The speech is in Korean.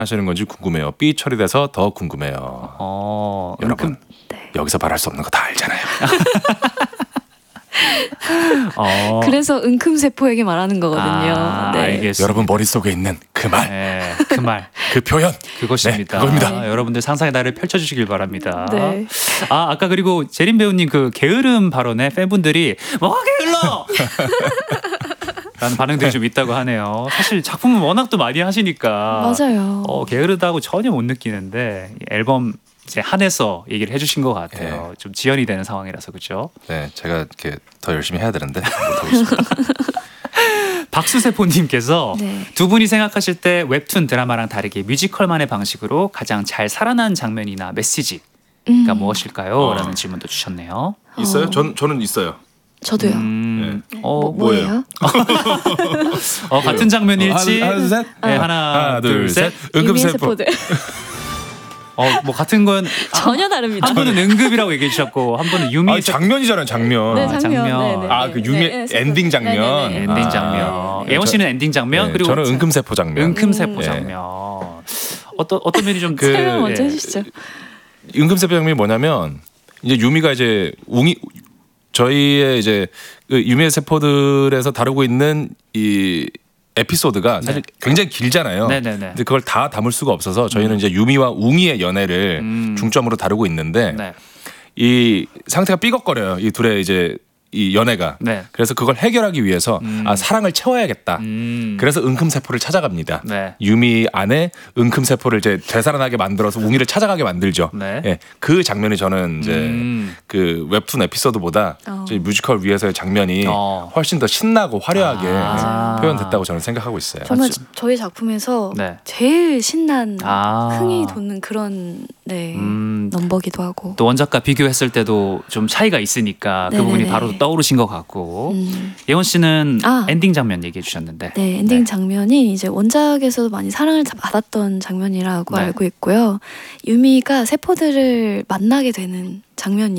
하시는 건지 궁금해요. 삐 처리돼서 더 궁금해요. 여러분 여기서 말할 수 없는 거 다 알잖아요. 그래서 은큼세포에게 말하는 거거든요. 알겠습니다. 여러분 머릿속에 있는 그 말, 네, 그 말, 그 표현 그것입니다. 그겁니다. 여러분들 상상의 나를 펼쳐주시길 바랍니다. 네. 아까 그리고 재림 배우님 그 게으름 발언에 팬분들이 뭐 게을러! 라는 반응들이 좀 있다고 하네요. 사실 작품은 워낙 또 많이 하시니까 맞아요. 게으르다고 전혀 못 느끼는데 앨범 이제 한해서 얘기를 해주신 것 같아요. 네. 좀 지연이 되는 상황이라서 그렇죠. 네, 제가 이렇게 더 열심히 해야 되는데 못하고 있습니다. 박수세포님께서 네. 두 분이 생각하실 때 웹툰 드라마랑 다르게 뮤지컬만의 방식으로 가장 잘 살아난 장면이나 메시지가 무엇일까요? 라는 질문도 주셨네요. 있어요? 저는 있어요. 저도요. 뭐예요? 같은 장면일지 하나, 둘, 셋. 네, 하나, 둘, 셋. 은금세포. 뭐 같은 건 전혀 다릅니다. 한 분은 응급이라고 얘기해 주셨고 한 분은 유미 장면이잖아요, 장면. 네, 장면. 장면. 그 유미 엔딩 장면. 네. 엔딩 장면. 예원 씨는 엔딩 장면 그리고 저는 은금세포 장면. 은금세포 장면. 어떤 면이 좀 설명 먼저 해주시죠. 은금세포 장면이 뭐냐면 이제 유미가 이제 저희의 이제 그 유미의 세포들에서 다루고 있는 이 에피소드가 사실 굉장히 길잖아요. 네네네. 근데 그걸 다 담을 수가 없어서 저희는 이제 유미와 웅이의 연애를 중점으로 다루고 있는데 네. 이 상태가 삐걱거려요. 이 둘의 이제 이 연애가. 네. 그래서 그걸 해결하기 위해서 사랑을 채워야겠다. 그래서 은큼세포를 찾아갑니다. 네. 유미 안에 은큼세포를 이제 되살아나게 만들어서 웅이를 찾아가게 만들죠. 네. 예, 그 장면이 저는 이제 그 웹툰 에피소드보다 저희 뮤지컬 위에서의 장면이 훨씬 더 신나고 화려하게 표현됐다고 저는 생각하고 있어요. 정말 저희 작품에서 네. 제일 신난 아. 흥이 돋는 그런 넘버기도 하고. 또 원작과 비교했을 때도 좀 차이가 있으니까 그 부분이 네네네. 바로 떠오르신 것 같고 예원 씨는 엔딩 장면 얘기해 주셨는데 네, 엔딩 장면이 이제 원작에서도 많이 사랑을 받았던 장면이라고 네. 알고 있고요. 유미가 세포들을 만나게 되는 장면이